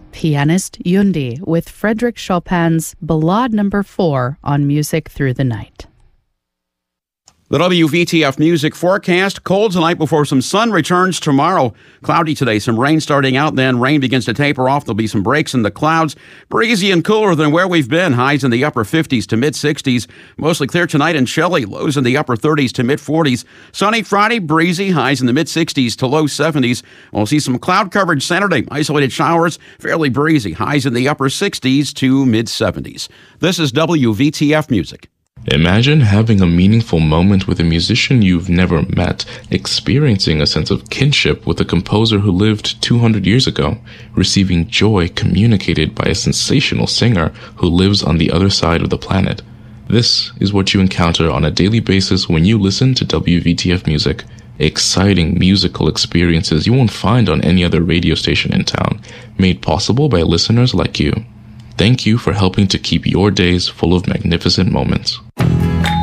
pianist Yundi with Frédéric Chopin's Ballade No. 4 on Music Through the Night. The WVTF music forecast: cold tonight before some sun returns tomorrow. Cloudy today, some rain starting out, then rain begins to taper off. There'll be some breaks in the clouds. Breezy and cooler than where we've been. Highs in the upper 50s to mid 60s. Mostly clear tonight and chilly. Lows in the upper 30s to mid 40s. Sunny Friday, breezy. Highs in the mid 60s to low 70s. We'll see some cloud coverage Saturday. Isolated showers, fairly breezy. Highs in the upper 60s to mid 70s. This is WVTF music. Imagine having a meaningful moment with a musician you've never met, experiencing a sense of kinship with a composer who lived 200 years ago, receiving joy communicated by a sensational singer who lives on the other side of the planet. This is what you encounter on a daily basis when you listen to WVTF music. Exciting musical experiences you won't find on any other radio station in town, made possible by listeners like you. Thank you for helping to keep your days full of magnificent moments.